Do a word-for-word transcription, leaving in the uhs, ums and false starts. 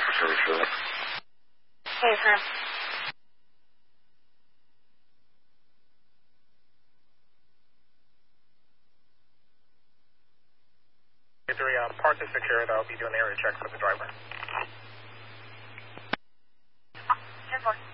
for service for that. Okay, sir. three, um, park is secured. I'll be doing an area check for the driver. ten four.